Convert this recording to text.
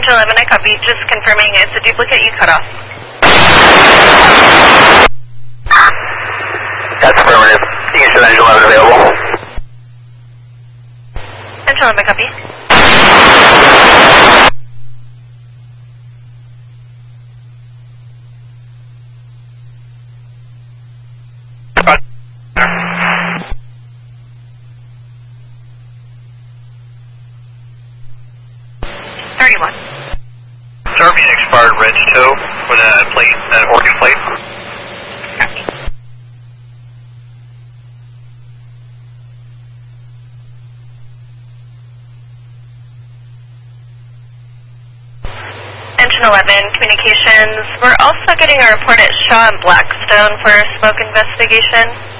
Engine 11, I copy. Just confirming it's a duplicate you cut off. That's affirmative. You can show Engine 11 available. Engine 11, copy. Serving expired Reg 2 with a plate, an Oregon plate. Copy. Engine 11, communications. We're also getting a report at Shaw and Blackstone for a smoke investigation.